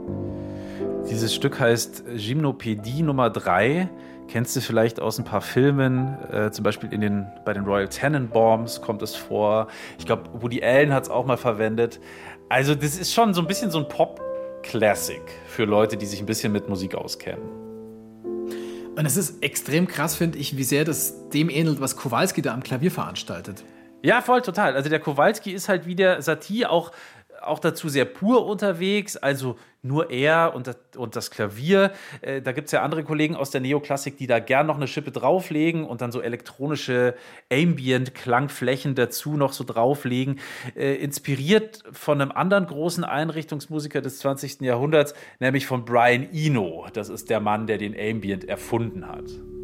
Dieses Stück heißt Gymnopädie Nummer 3. Kennst du vielleicht aus ein paar Filmen, zum Beispiel bei den Royal Tenenbaums kommt es vor. Ich glaube, Woody Allen hat es auch mal verwendet. Also das ist schon so ein bisschen so ein Pop-Classic für Leute, die sich ein bisschen mit Musik auskennen. Und es ist extrem krass, finde ich, wie sehr das dem ähnelt, was Kowalski da am Klavier veranstaltet. Ja, voll, total. Also der Kowalski ist halt wie der Satie auch dazu sehr pur unterwegs, also nur er und das Klavier. Da gibt es ja andere Kollegen aus der Neoklassik, die da gern noch eine Schippe drauflegen und dann so elektronische Ambient-Klangflächen dazu noch so drauflegen. Inspiriert von einem anderen großen Einrichtungsmusiker des 20. Jahrhunderts, nämlich von Brian Eno. Das ist der Mann, der den Ambient erfunden hat.